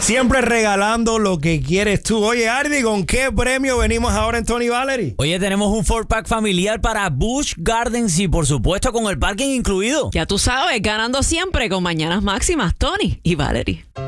Siempre regalando lo que quieres tú. Oye, Ardi, ¿con qué premio venimos ahora en Tony Valerie? Oye, tenemos un 4-pack familiar para Busch Gardens y por supuesto con el parking incluido. Ya tú sabes, ganando siempre con Mañanas Máximas, Tony y Valerie.